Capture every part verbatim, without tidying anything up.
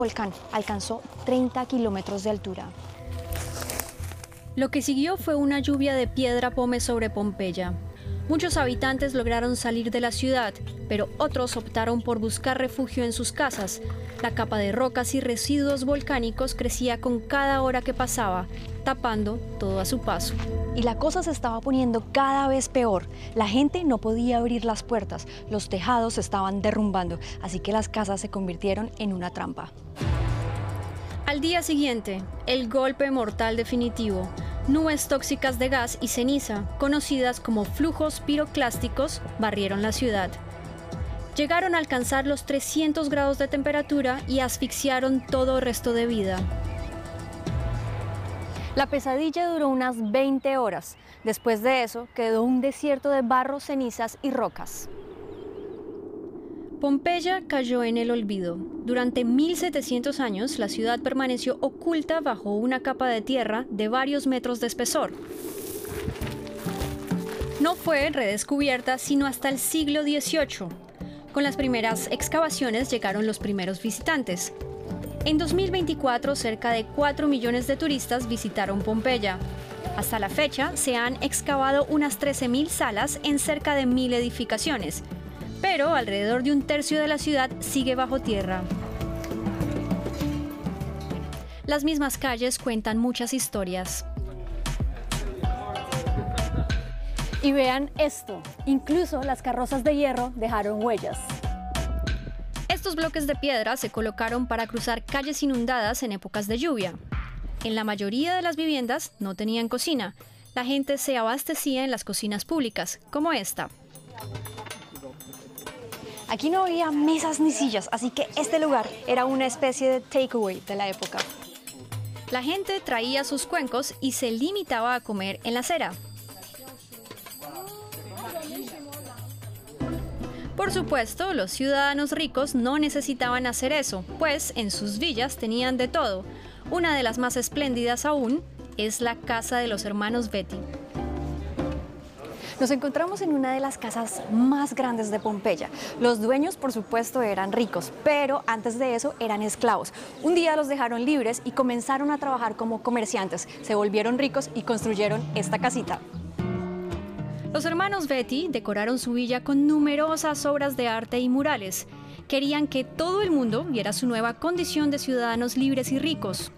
volcán alcanzó treinta kilómetros de altura. Lo que siguió fue una lluvia de piedra pómez sobre Pompeya. Muchos habitantes lograron salir de la ciudad, pero otros optaron por buscar refugio en sus casas. La capa de rocas y residuos volcánicos crecía con cada hora que pasaba, tapando todo a su paso. Y la cosa se estaba poniendo cada vez peor. La gente no podía abrir las puertas, los tejados se estaban derrumbando, así que las casas se convirtieron en una trampa. Al día siguiente, el golpe mortal definitivo. Nubes tóxicas de gas y ceniza, conocidas como flujos piroclásticos, barrieron la ciudad. Llegaron a alcanzar los trescientos grados de temperatura y asfixiaron todo el resto de vida. La pesadilla duró unas veinte horas. Después de eso, quedó un desierto de barro, cenizas y rocas. Pompeya cayó en el olvido. Durante mil setecientos años, la ciudad permaneció oculta bajo una capa de tierra de varios metros de espesor. No fue redescubierta sino hasta el siglo dieciocho. Con las primeras excavaciones llegaron los primeros visitantes. En dos mil veinticuatro, cerca de cuatro millones de turistas visitaron Pompeya. Hasta la fecha, se han excavado unas trece mil salas en cerca de mil edificaciones. Pero alrededor de un tercio de la ciudad sigue bajo tierra. Las mismas calles cuentan muchas historias. Y vean esto, incluso las carrozas de hierro dejaron huellas. Estos bloques de piedra se colocaron para cruzar calles inundadas en épocas de lluvia. En la mayoría de las viviendas no tenían cocina. La gente se abastecía en las cocinas públicas, como esta. Aquí no había mesas ni sillas, así que este lugar era una especie de takeaway de la época. La gente traía sus cuencos y se limitaba a comer en la acera. Por supuesto, los ciudadanos ricos no necesitaban hacer eso, pues en sus villas tenían de todo. Una de las más espléndidas aún es la casa de los hermanos Betti. Nos encontramos en una de las casas más grandes de Pompeya. Los dueños, por supuesto, eran ricos, pero antes de eso eran esclavos. Un día los dejaron libres y comenzaron a trabajar como comerciantes. Se volvieron ricos y construyeron esta casita. Los hermanos Betti decoraron su villa con numerosas obras de arte y murales. Querían que todo el mundo viera su nueva condición de ciudadanos libres y ricos.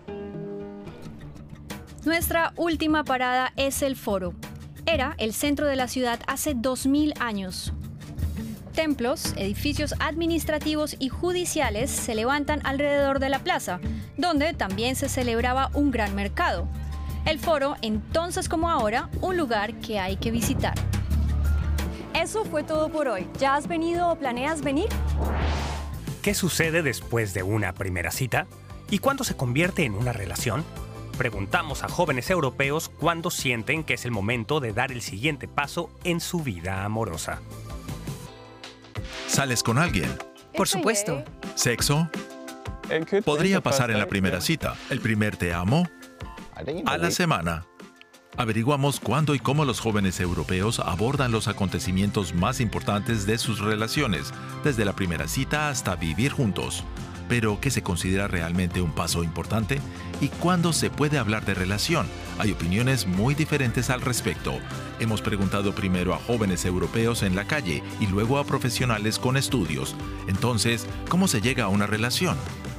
Nuestra última parada es el Foro. Era el centro de la ciudad hace dos mil años. Templos, edificios administrativos y judiciales se levantan alrededor de la plaza, donde también se celebraba un gran mercado. El Foro, entonces como ahora, un lugar que hay que visitar. Eso fue todo por hoy. ¿Ya has venido o planeas venir? ¿Qué sucede después de una primera cita? ¿Y cuándo se convierte en una relación? Preguntamos a jóvenes europeos cuándo sienten que es el momento de dar el siguiente paso en su vida amorosa. ¿Sales con alguien? Por supuesto. ¿Sexo? Podría pasar en la primera cita. El primer te amo. A la semana. Averiguamos cuándo y cómo los jóvenes europeos abordan los acontecimientos más importantes de sus relaciones, desde la primera cita hasta vivir juntos. Pero, ¿qué se considera realmente un paso importante? ¿Y cuándo se puede hablar de relación? Hay opiniones muy diferentes al respecto. Hemos preguntado primero a jóvenes europeos en la calle y luego a profesionales con estudios. Entonces, ¿cómo se llega a una relación?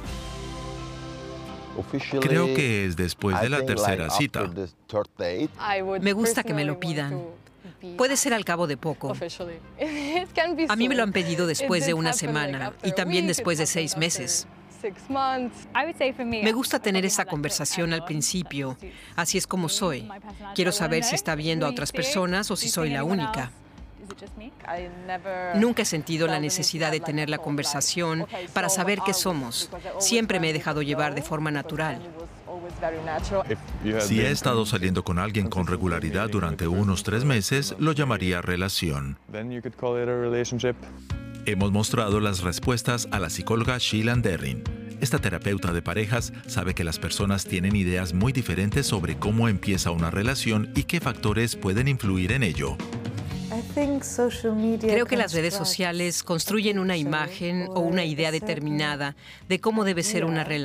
Creo que es después de la tercera cita. Me gusta que me lo pidan. Puede ser al cabo de poco. A mí me lo han pedido después de una semana y también después de seis meses. Me gusta tener esa conversación al principio. Así es como soy. Quiero saber si está viendo a otras personas o si soy la única. Nunca he sentido la necesidad de tener la conversación para saber qué somos. Siempre me he dejado llevar de forma natural. Si he estado saliendo con alguien con regularidad durante unos tres meses, lo llamaría relación. Hemos mostrado las respuestas a la psicóloga Sheila Derrin. Esta terapeuta de parejas sabe que las personas tienen ideas muy diferentes sobre cómo empieza una relación y qué factores pueden influir en ello. Creo que las redes sociales construyen una imagen o una idea determinada de cómo debe ser una relación.